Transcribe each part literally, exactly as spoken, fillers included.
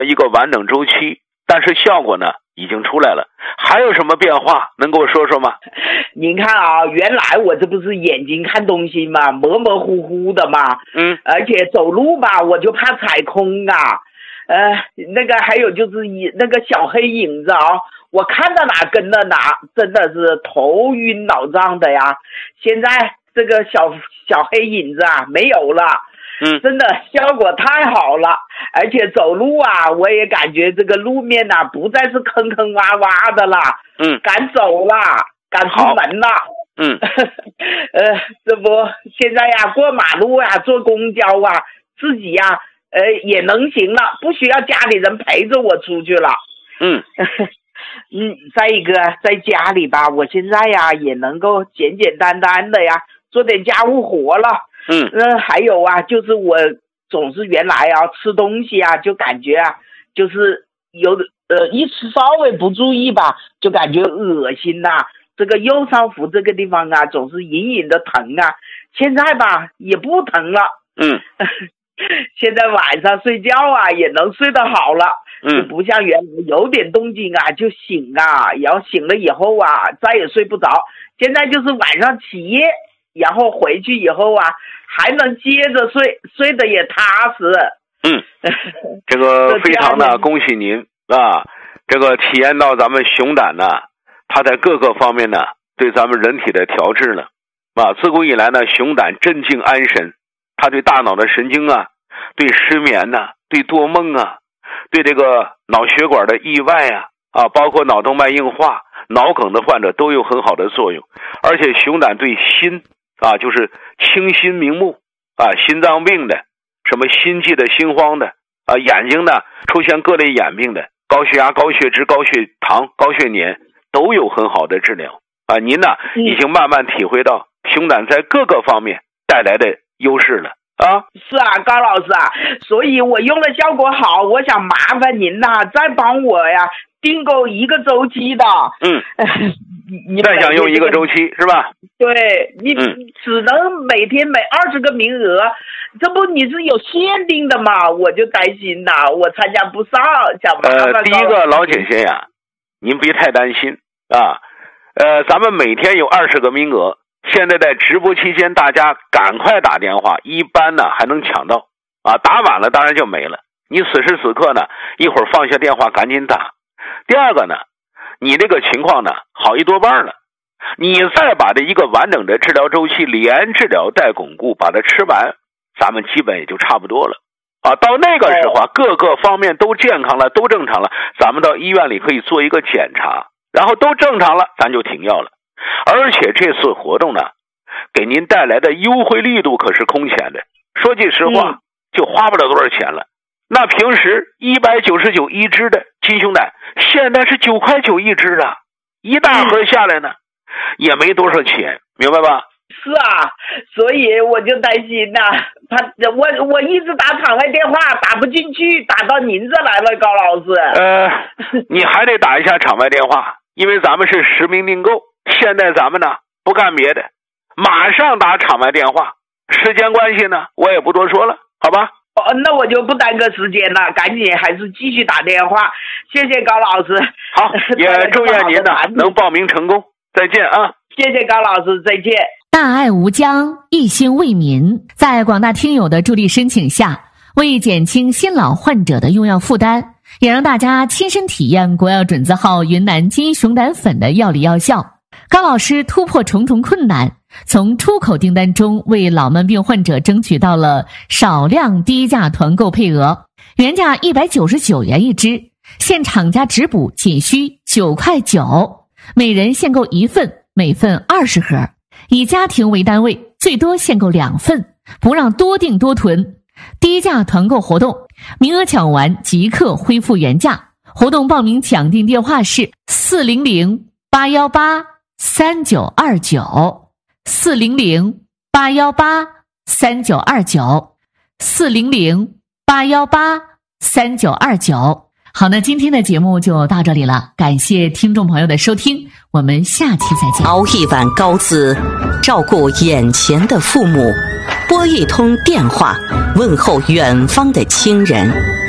一个完整周期，但是效果呢已经出来了。还有什么变化能给我说说吗？ 您看啊，原来我这不是眼睛看东西嘛，模模糊糊的嘛， 嗯， 而且走路吧，我就怕踩空啊，呃，那个还有就是一那个小黑影子啊，我看到哪跟到哪，真的是头晕脑胀的呀。现在这个小小黑影子啊没有了。 嗯， 真的效果太好了，而且走路啊，我也感觉这个路面呐、啊、不再是坑坑洼洼的啦， 嗯， 敢走啦，敢出门啦， 嗯， 呃，这不现在呀，过马路呀，坐公交啊，自己呀，呃，也能行了，不需要家里人陪着我出去了， 嗯， 嗯，再一个在家里吧，我现在呀也能够简简单单的呀做点家务活了。 嗯， 呃，还有啊，就是我总是原来啊吃东西啊，就感觉啊，就是有呃一吃稍微不注意吧，就感觉恶心呐、啊。这个右上腹这个地方啊，总是隐隐的疼啊。现在吧也不疼了。 嗯， 现在晚上睡觉啊也能睡得好了。 嗯， 就不像原来有点动静啊就醒啊，然后醒了以后啊再也睡不着。现在就是晚上起夜。然后回去以后啊，还能接着睡，睡得也踏实。 嗯，这个非常的恭喜您啊！这个体验到咱们熊胆呢，它在各个方面呢，对咱们人体的调治呢，啊，自古以来呢，熊胆镇静安神，它对大脑的神经啊，对失眠呐、啊，对多梦啊，对这个脑血管的意外啊，啊，包括脑动脉硬化、脑梗的患者都有很好的作用，而且熊胆对心。啊，就是清心明目啊，心脏病的，什么心悸的、心慌的啊，眼睛呢出现各类眼病的，高血压、高血脂、高血糖、高血粘都有很好的治疗啊。您呢已经慢慢体会到熊胆在各个方面带来的优势了啊。 是啊，高老师啊，所以我用的效果好，我想麻烦您呐、啊，再帮我呀订购一个周期的。嗯。 你再想用一个周期是吧？ 对，你只能每天每二十个名额，这不你是有限定的嘛？我就担心呐，我参加不上，想麻烦。 呃，第一个老姐姐呀，您别太担心啊。呃，咱们每天有二十个名额，现在在直播期间，大家赶快打电话，一般呢还能抢到啊，打晚了当然就没了。你此时此刻呢，一会儿放下电话赶紧打。第二个呢。你这个情况呢好一多半了，你再把这一个完整的治疗周期连治疗带巩固把它吃完，咱们基本也就差不多了啊。到那个时候啊，各个方面都健康了，都正常了，咱们到医院里可以做一个检查，然后都正常了，咱就停药了。而且这次活动呢，给您带来的优惠力度可是空前的，说句实话，就花不了多少钱了。那平时一百九十九一支的金熊胆，现在是九块九一支啊，一大盒下来呢，嗯、也没多少钱，明白吧？ 是啊，所以我就担心呐、啊，他我我一直打场外电话打不进去，打到您这来了，高老师。 呃，你还得打一下场外电话，因为咱们是实名订购，现在咱们呢不干别的，马上打场外电话。时间关系呢，我也不多说了，好吧？ 哦，那我就不耽搁时间了，赶紧还是继续打电话。谢谢高老师。 好，也祝愿您呢能报名成功。再见啊！ 谢谢高老师，再见。 大爱无疆，一心为民，在广大听友的助力申请下，为减轻新老患者的用药负担，也让大家亲身体验国药准字号云南金熊胆粉的药理药效。高老师突破重重困难，从出口订单中为老慢病患者争取到了少量低价团购配额，原价一百九十九元一支，现厂家直补仅需九块九，每人限购一份，每份二十盒，以家庭为单位，最多限购两份，不让多订多囤。低价团购活动，名额抢完即刻恢复原价。活动报名抢订电话是四零零八一八三九二九，四零零八一八三九二九，四零零八一八三九二九。好，那今天的节目就到这里了，感谢听众朋友的收听，我们下期再见。 熬一碗高滋，照顾眼前的父母，拨一通电话，问候远方的亲人。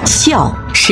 笑是